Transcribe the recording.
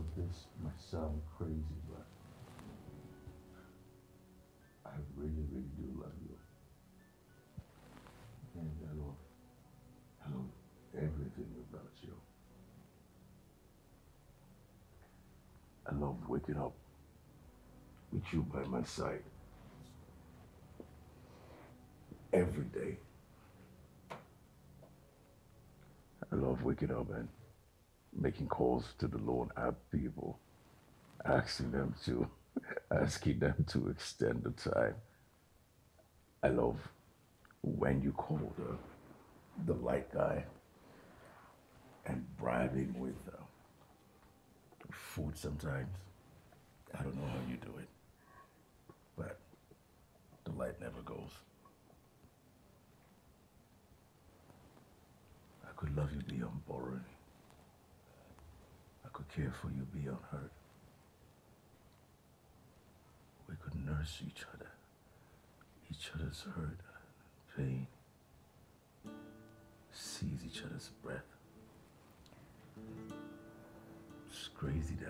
this might sound crazy, but I really, really do love you. And I love everything about you. I love waking up with you by my side every day. I love waking up and making calls to the loan app people, asking them to asking them to extend the time. I love when you call the light guy and bribe him with food sometimes. I don't know how you do it, but the light never goes. I could love you beyond borrowing. I could care for you beyond hurt. We could nurse each other's hurt, pain, seize each other's breath. It's crazy that